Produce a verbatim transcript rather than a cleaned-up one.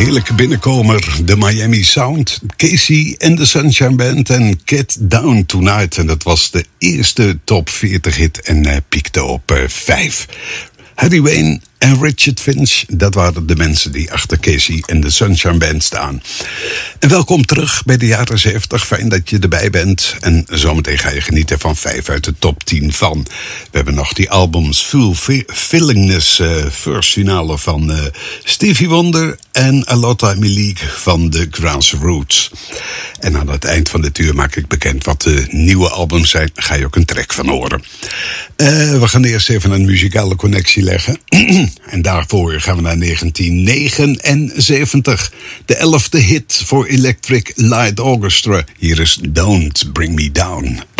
heerlijke binnenkomer. De Miami Sound, Casey en de Sunshine Band en Get Down Tonight. En dat was de eerste top veertig hit en uh, piekte op uh, vijf. Harry Wayne en Richard Finch, dat waren de mensen die achter Casey en de Sunshine Band staan. En welkom terug bij de jaren zeventig. Fijn dat je erbij bent. En zometeen ga je genieten van vijf uit de top tien van. We hebben nog die albums Full Fillingness, uh, first finale van uh, Stevie Wonder en A Lot I League van de Grassroots. En aan het eind van de uur maak ik bekend wat de nieuwe albums zijn. Ga je ook een track van horen. Uh, we gaan eerst even een muzikale connectie leggen. En daarvoor gaan we naar negentien negenenzeventig. De elfde hit voor Electric Light Orchestra. Hier is Don't Bring Me Down.